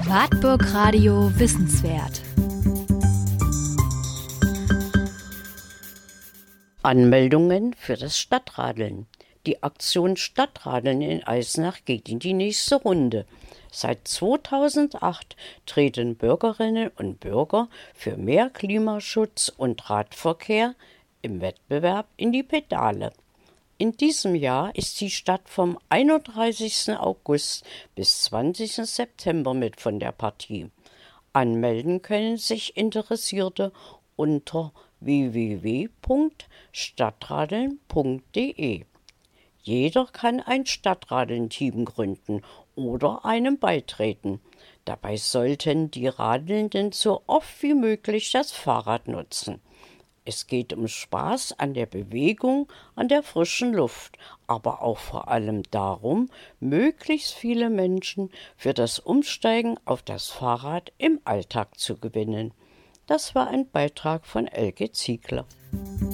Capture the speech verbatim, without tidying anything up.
Wartburg Radio Wissenswert. Anmeldungen für das Stadtradeln. Die Aktion Stadtradeln in Eisenach geht in die nächste Runde. Seit zweitausendacht treten Bürgerinnen und Bürger für mehr Klimaschutz und Radverkehr im Wettbewerb in die Pedale. In diesem Jahr ist die Stadt vom einunddreißigsten August bis zwanzigsten September mit von der Partie. Anmelden können sich Interessierte unter w w w punkt stadtradeln punkt d e. Jeder kann ein Stadtradeln-Team gründen oder einem beitreten. Dabei sollten die Radelnden so oft wie möglich das Fahrrad nutzen. Es geht um Spaß an der Bewegung, an der frischen Luft, aber auch vor allem darum, möglichst viele Menschen für das Umsteigen auf das Fahrrad im Alltag zu gewinnen. Das war ein Beitrag von Elke Ziegler.